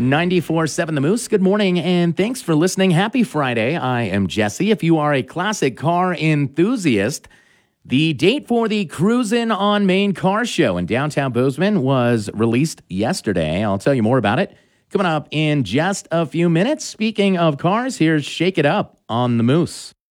94.7 The Moose. Good morning, and thanks for listening. Happy Friday. I am Jesse. If you are a classic car enthusiast, the date for the Cruisin' on Main car show in downtown Bozeman was released yesterday. I'll tell you more about it coming up in just a few minutes. Speaking of cars, here's Shake It Up on The Moose.